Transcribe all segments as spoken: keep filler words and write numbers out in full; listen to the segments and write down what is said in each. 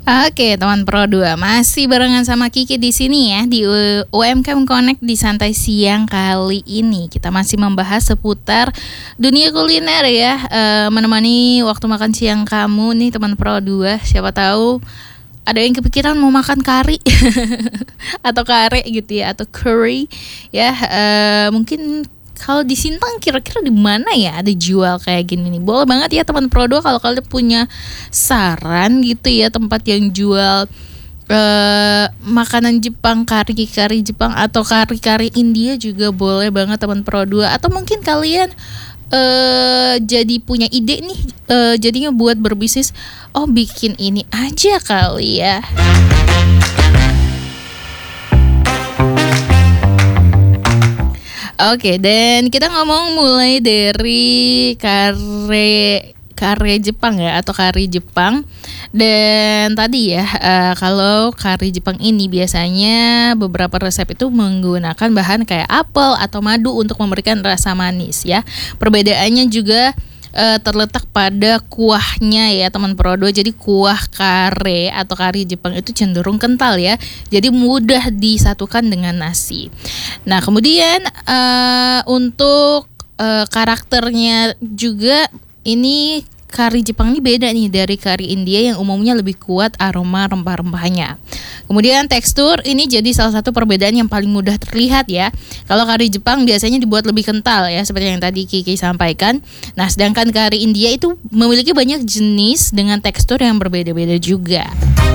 Oke, teman Pro dua masih barengan sama Kiki di sini ya di U- UMKM Connect di santai siang kali ini. Kita masih membahas seputar dunia kuliner ya, eh, menemani waktu makan siang kamu nih teman Pro dua. Siapa tahu ada yang kepikiran mau makan kari atau kare gitu ya, atau curry ya. Eh, mungkin kalau di Sintang kira-kira di mana ya ada jual kayak gini nih. Boleh banget ya teman Pro dua kalau kalian punya saran gitu ya, tempat yang jual eh, makanan Jepang, kari-kari Jepang atau kari-kari India juga boleh banget teman Pro dua. Atau mungkin kalian eh jadi punya ide nih, eh, jadinya buat berbisnis, oh bikin ini aja kali ya. Oke, dan kita ngomong mulai dari kare kare Jepang ya, atau kari Jepang. Dan tadi ya, eh, kalau kari Jepang ini biasanya beberapa resep itu menggunakan bahan kayak apel atau madu untuk memberikan rasa manis ya. Perbedaannya juga eh, terletak pada kuahnya ya teman Pro dua. Jadi kuah kare atau kari Jepang itu cenderung kental ya, jadi mudah disatukan dengan nasi. Nah kemudian eh, untuk eh, karakternya juga, ini kari Jepang ini beda nih dari kari India yang umumnya lebih kuat aroma rempah-rempahnya. Kemudian tekstur ini jadi salah satu perbedaan yang paling mudah terlihat ya. Kalau kari Jepang biasanya dibuat lebih kental ya, seperti yang tadi Kiki sampaikan. Nah sedangkan kari India itu memiliki banyak jenis dengan tekstur yang berbeda-beda juga.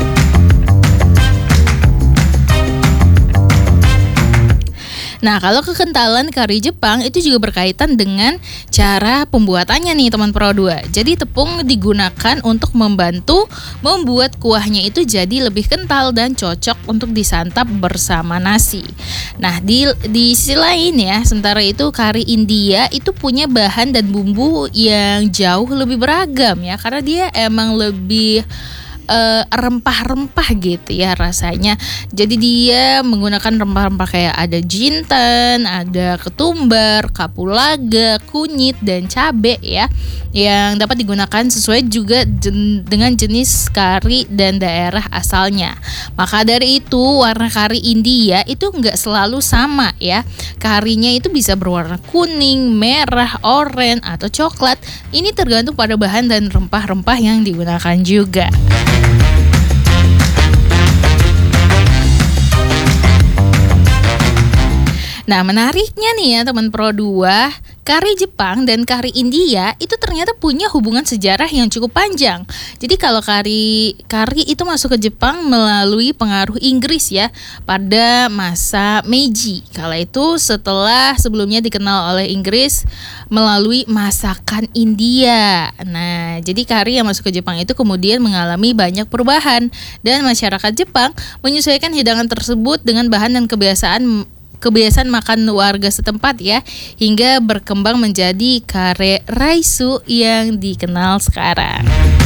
Nah, kalau kekentalan kari Jepang itu juga berkaitan dengan cara pembuatannya nih teman Pro dua. Jadi tepung digunakan untuk membantu membuat kuahnya itu jadi lebih kental dan cocok untuk disantap bersama nasi. Nah, di di sisi lain ya, sementara itu kari India itu punya bahan dan bumbu yang jauh lebih beragam ya, karena dia emang lebih Uh, rempah-rempah gitu ya rasanya. Jadi dia menggunakan rempah-rempah kayak ada jinten, ada ketumbar, kapulaga, kunyit, dan cabe ya, yang dapat digunakan sesuai juga jen- dengan jenis kari dan daerah asalnya. Maka dari itu warna kari India itu nggak selalu sama ya. Karinya itu bisa berwarna kuning, merah, oranye, atau coklat. Ini tergantung pada bahan dan rempah-rempah yang digunakan juga. Nah menariknya nih ya teman Pro dua, kari Jepang dan kari India itu ternyata punya hubungan sejarah yang cukup panjang. Jadi kalau kari kari itu masuk ke Jepang melalui pengaruh Inggris ya pada masa Meiji. Kala itu setelah sebelumnya dikenal oleh Inggris melalui masakan India. Nah jadi kari yang masuk ke Jepang itu kemudian mengalami banyak perubahan, dan masyarakat Jepang menyesuaikan hidangan tersebut dengan bahan dan kebiasaan kebiasaan makan warga setempat ya, hingga berkembang menjadi kare raisu yang dikenal sekarang.